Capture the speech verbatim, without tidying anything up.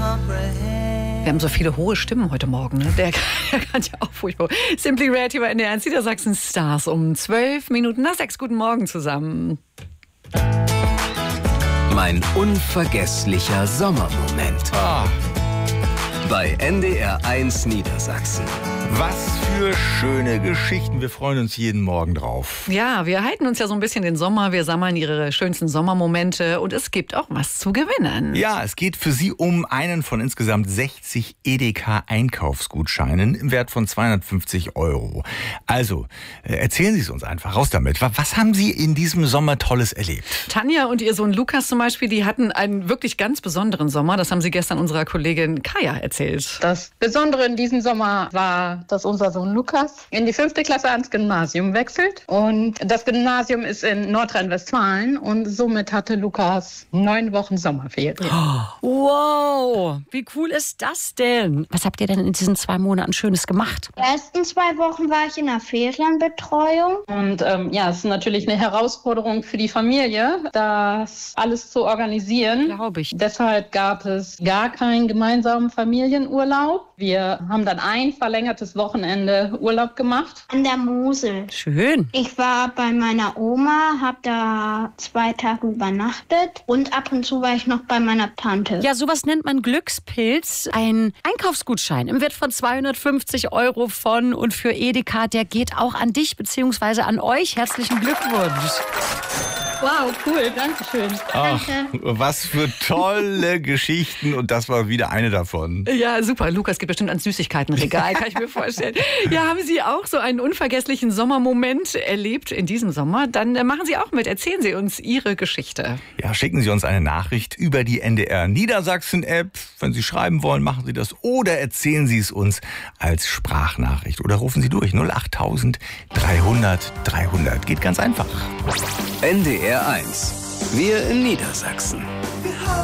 Wir haben so viele hohe Stimmen heute Morgen. Ne? Der, der kann ja auch furchtbar. Simply Red hier bei N D R eins Niedersachsen Stars um zwölf Minuten nach sechs. Guten Morgen zusammen. Mein unvergesslicher Sommermoment. Ah. Bei N D R eins Niedersachsen. Was für schöne Geschichten. Wir freuen uns jeden Morgen drauf. Ja, wir halten uns ja so ein bisschen den Sommer. Wir sammeln Ihre schönsten Sommermomente und es gibt auch was zu gewinnen. Ja, es geht für Sie um einen von insgesamt sechzig Edeka-Einkaufsgutscheinen im Wert von zweihundertfünfzig Euro. Also, erzählen Sie es uns einfach. Raus damit. Was haben Sie in diesem Sommer Tolles erlebt? Tanja und ihr Sohn Lukas zum Beispiel, die hatten einen wirklich ganz besonderen Sommer. Das haben sie gestern unserer Kollegin Kaya erzählt. Das Besondere in diesem Sommer war, dass unser Sohn Lukas in die fünfte Klasse ans Gymnasium wechselt. Und das Gymnasium ist in Nordrhein-Westfalen und somit hatte Lukas neun Wochen Sommerferien. Wow, wie cool ist das denn? Was habt ihr denn in diesen zwei Monaten Schönes gemacht? Die ersten zwei Wochen war ich in der Ferienbetreuung. Und ähm, ja, es ist natürlich eine Herausforderung für die Familie, das alles zu organisieren. Glaube ich. Deshalb gab es gar keinen gemeinsamen Familienurlaub. Wir haben dann ein verlängertes Wochenende Urlaub gemacht. An der Mosel. Schön. Ich war bei meiner Oma, habe da zwei Tage übernachtet und ab und zu war ich noch bei meiner Tante. Ja, sowas nennt man Glückspilz. Ein Einkaufsgutschein im Wert von zweihundertfünfzig Euro von und für Edeka. Der geht auch an dich bzw. an euch. Herzlichen Glückwunsch. Wow, cool, danke schön. Ach, was für tolle Geschichten. Und das war wieder eine davon. Ja, super. Lukas geht bestimmt ans Süßigkeitenregal, kann ich mir vorstellen. Ja, haben Sie auch so einen unvergesslichen Sommermoment erlebt in diesem Sommer? Dann äh, machen Sie auch mit. Erzählen Sie uns Ihre Geschichte. Ja, schicken Sie uns eine Nachricht über die N D R Niedersachsen-App. Wenn Sie schreiben wollen, machen Sie das. Oder erzählen Sie es uns als Sprachnachricht. Oder rufen Sie durch null achttausend dreihundert dreihundert. Geht ganz einfach. N D R eins. Wir in Niedersachsen.